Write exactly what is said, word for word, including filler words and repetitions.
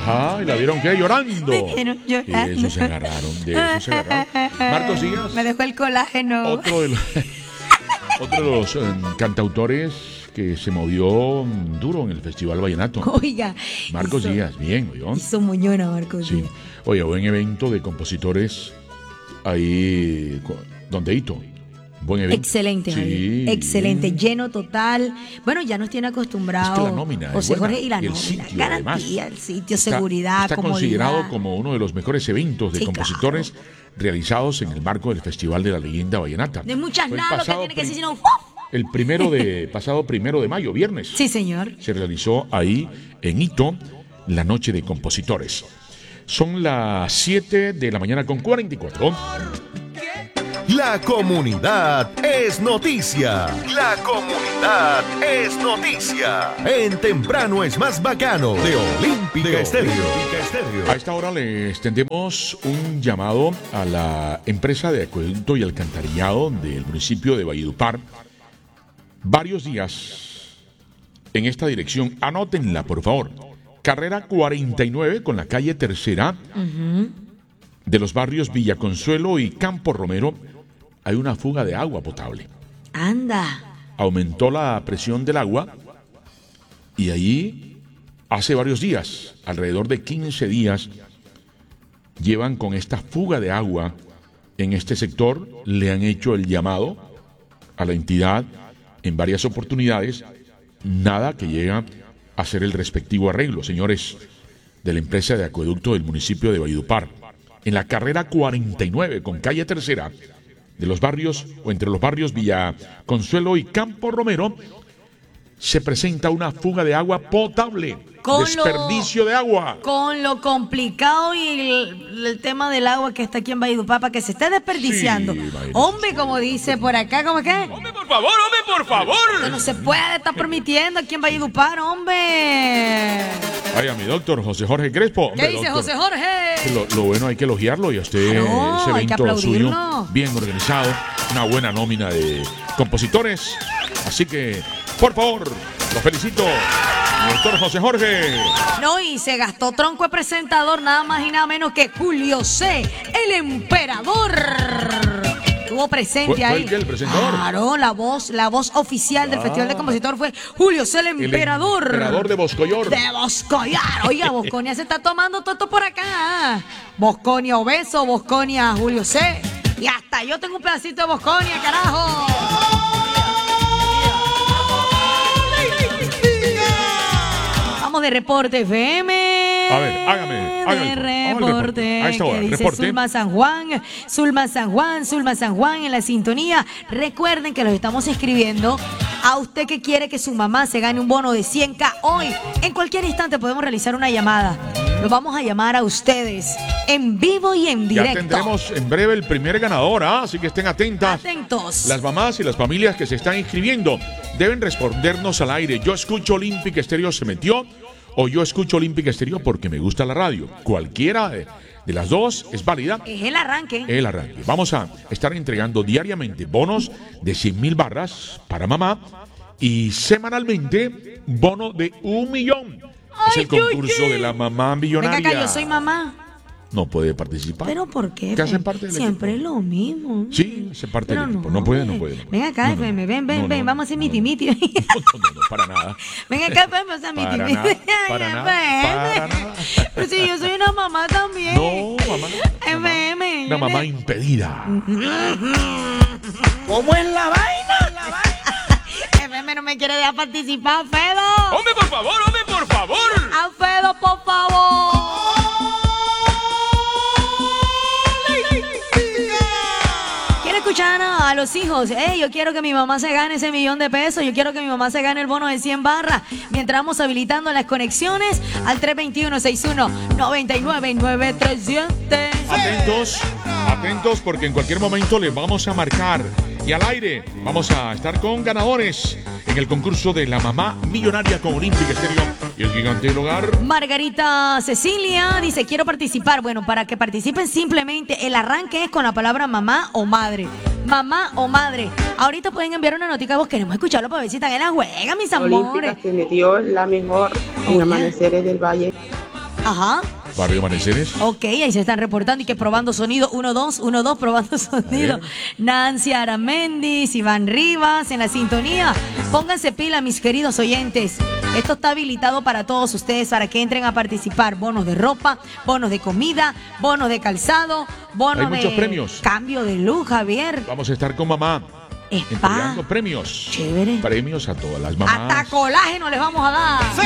Ajá, y la vieron que llorando. Me vieron llorando. Y de eso se agarraron, de eso se agarraron. Marcos Díaz. Me dejó el colágeno. Otro de los, otro de los um, cantautores que se movió um, duro en el Festival Vallenato. Oiga. Marcos hizo, Díaz, bien, ¿oyó? Hizo moñona Marcos Sí. Díaz. Oye, buen evento de compositores ahí, donde Hito. Buen evento. Excelente, Sí. Javier. Excelente, lleno total. Bueno, ya nos tiene acostumbrado. Es que la nómina es José buena. Jorge y la Y el nómina, sitio, garantía, además, el sitio, Está- seguridad, Está comodidad. considerado como uno de los mejores eventos de Sí, compositores claro. realizados en el marco del Festival de la Leyenda Vallenata. De muchas Fue el nada lo que pasado tiene que pri- decir, sino ¡uf! El primero de, pasado primero de mayo, viernes. Sí, señor. Se realizó ahí en Hito la noche de compositores. Son las siete de la mañana con cuarenta y cuatro. La comunidad es noticia. La comunidad es noticia. En Temprano es más bacano de Olímpica Estéreo. A esta hora le extendemos un llamado a la empresa de acueducto y alcantarillado del municipio de Valledupar. Varios días en esta dirección. Anótenla, por favor. Carrera cuarenta y nueve con la calle Tercera de los barrios Villa Consuelo y Campo Romero. Hay una fuga de agua potable. Anda. Aumentó la presión del agua y allí hace varios días, alrededor de quince días, llevan con esta fuga de agua en este sector. Le han hecho el llamado a la entidad en varias oportunidades, nada que llega a hacer el respectivo arreglo, señores de la empresa de acueducto del municipio de Valledupar. En la carrera cuarenta y nueve con calle Tercera de los barrios, o entre los barrios Villa Consuelo y Campo Romero, se presenta una fuga de agua potable. Con Desperdicio lo, de agua. Con lo complicado y el, el tema del agua que está aquí en Valledupar, para que se esté desperdiciando. Sí, imagínate. Hombre, como dice por acá, ¿cómo es que? Hombre, por favor, hombre, por favor. Que no se puede estar permitiendo aquí en Valledupar, hombre. Ay, a mi doctor José Jorge Crespo. ¿Qué Hombre, dice doctor, José Jorge? Lo, lo bueno hay que elogiarlo y a usted Claro, ese hay que evento suyo aplaudirlo. bien organizado, una buena nómina de compositores. Así que, por favor, lo felicito, doctor José Jorge. No, y se gastó tronco de presentador, nada más y nada menos que Julio C., el emperador. Estuvo presente ¿Fue- fue ahí. el que, el presentador? Claro, la voz, la voz oficial del Ah. Festival de Compositor fue Julio C., el El emperador. emperador de Boscoyor. De Boscoyar. Oiga, Bosconia se está tomando todo esto por acá. Bosconia obeso, Bosconia Julio C. Y hasta yo tengo un pedacito de Bosconia, carajo. Vamos de reporte F M. A ver, hágame, hágame el De favor, vamos al reporte. reporte. A esta hora, que dice reporte. Zulma San Juan, Zulma San Juan, Zulma San Juan en la sintonía. Recuerden que los estamos escribiendo. A usted que quiere que su mamá se gane un bono de cien K hoy, en cualquier instante podemos realizar una llamada. Los vamos a llamar a ustedes en vivo y en Ya directo. tendremos en breve el primer ganador, ¿ah? Así que estén atentas. Atentos. Las mamás y las familias que se están inscribiendo deben respondernos al aire. Yo escucho Olímpica Estéreo se metió, o yo escucho Olímpica Estéreo porque me gusta la radio. Cualquiera de, de las dos es válida. Es el arranque. El arranque. Vamos a estar entregando diariamente bonos de cien mil barras para mamá y semanalmente bono de un millón. Es Ay, el concurso Yuki. de la mamá millonaria. Venga acá, yo soy mamá. No puede participar. ¿Pero por qué? ¿Qué hacen parte del Siempre equipo? es lo mismo. Sí, hace parte Pero del equipo. No puede, no puede. no puede. Ven acá, No, no, F M, ven, ven, no, ven, no, vamos a hacer no, miti no. miti. No, no, no, para nada. Ven acá, F M, vamos a hacer miti Para miti. nada, Ay, para nada, F M. para nada. Pero si yo soy una mamá también. No, mamá. F M. Una mamá impedida. ¿Cómo es la vaina? F M no me quiere dejar participar, Fedo. Hombre, por favor, hombre, por favor. A Fedo, por favor. Quiero escuchar a, a los hijos. Hey, yo quiero que mi mamá se gane ese millón de pesos. Yo quiero que mi mamá se gane el bono de cien barras. Mientras vamos habilitando las conexiones al tres dos uno, seis uno, nueve nueve nueve tres siete. Atentos, atentos porque en cualquier momento les vamos a marcar. Y al aire vamos a estar con ganadores en el concurso de la mamá millonaria con Olímpica Estéreo y el gigante del hogar. Margarita Cecilia dice, quiero participar. Bueno, para que participen simplemente el arranque es con la palabra mamá o madre. Mamá o madre. Ahorita pueden enviar una notica, vos queremos escucharlo para ver si están en la juega, mis amores. Olímpica se metió la mejor en Amaneceres del Valle. Ajá. Barrio Amaneceres. Ok, ahí se están reportando y que probando sonido. uno, dos, uno, dos, probando sonido. Nancy Aramendis, Iván Rivas en la sintonía. Pónganse pila, mis queridos oyentes. Esto está habilitado para todos ustedes para que entren a participar. Bonos de ropa, bonos de comida, bonos de calzado, bonos Hay muchos de premios. cambio de luz, Javier. Vamos a estar con mamá. Spa. Entregando premios. Chévere. Premios a todas las mamás. Hasta colágeno les vamos a dar.